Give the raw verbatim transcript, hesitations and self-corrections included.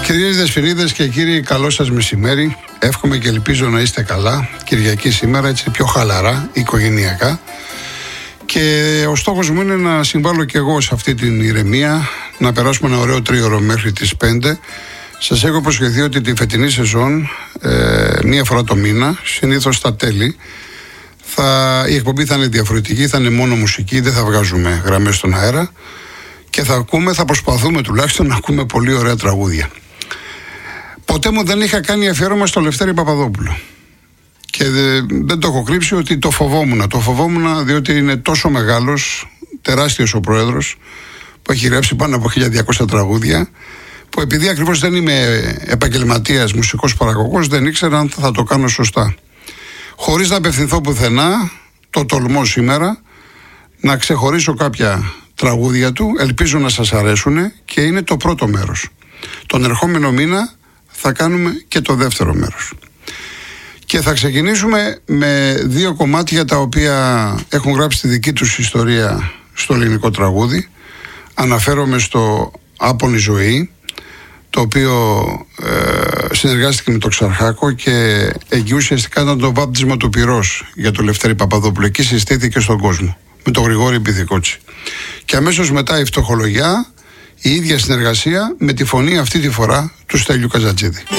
Κυρίες Δεσποινίδες και κύριοι, καλό σας μεσημέρι. Εύχομαι και ελπίζω να είστε καλά. Κυριακή σήμερα, έτσι πιο χαλαρά, οικογενειακά. Και ο στόχος μου είναι να συμβάλλω και εγώ σε αυτή την ηρεμία, να περάσουμε ένα ωραίο τρίωρο μέχρι τις πέντε. Σας έχω υποσχεθεί ότι τη φετινή σεζόν, ε, μία φορά το μήνα, συνήθως στα τέλη, θα, η εκπομπή θα είναι διαφορετική, θα είναι μόνο μουσική, δεν θα βγάζουμε γραμμές στον αέρα και θα ακούμε, θα προσπαθούμε τουλάχιστον να ακούμε πολύ ωραία τραγούδια. Ποτέ μου δεν είχα κάνει αφιέρωμα στο Λευτέρη Παπαδόπουλο. Και δεν το έχω κρύψει ότι το φοβόμουν. Το φοβόμουν διότι είναι τόσο μεγάλος, τεράστιος ο πρόεδρος, που έχει γράψει πάνω από χίλια διακόσια τραγούδια, που επειδή ακριβώς δεν είμαι επαγγελματίας μουσικός παραγωγός, δεν ήξερα αν θα το κάνω σωστά. Χωρίς να απευθυνθώ πουθενά, το τολμώ σήμερα να ξεχωρίσω κάποια τραγούδια του, ελπίζω να σας αρέσουν και είναι το πρώτο μέρος. Τον ερχόμενο μήνα θα κάνουμε και το δεύτερο μέρος. Και θα ξεκινήσουμε με δύο κομμάτια τα οποία έχουν γράψει τη δική τους ιστορία στο ελληνικό τραγούδι. Αναφέρομαι στο Άπονη Ζωή, το οποίο ε, συνεργάστηκε με τον Ξαρχάκο και εκεί ουσιαστικά ήταν το βάπτισμα του πυρός για τον Λευτέρη Παπαδόπουλο. Εκεί συστήθηκε στον κόσμο με τον Γρηγόρη Πυθικότσι. Και αμέσως μετά η Φτωχολογιά, η ίδια συνεργασία με τη φωνή αυτή τη φορά του Στέλιου Καζατζίδη.